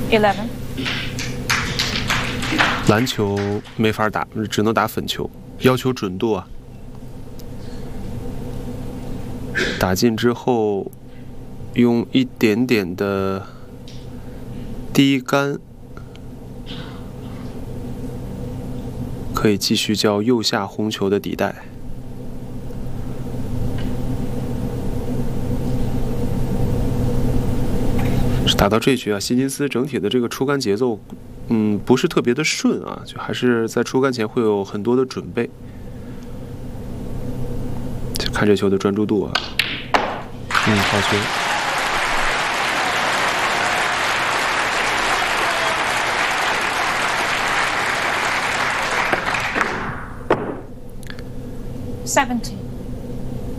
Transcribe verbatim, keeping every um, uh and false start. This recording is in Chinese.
eleven. 篮球没法打，只能打粉球，要求准度啊。打进之后，用一点点的低杆，可以继续叫右下红球的底带。打到这局啊，希金斯整体的这个出杆节奏，嗯，不是特别的顺啊，就还是在出杆前会有很多的准备。看这球的专注度啊，嗯，好球。 seventy.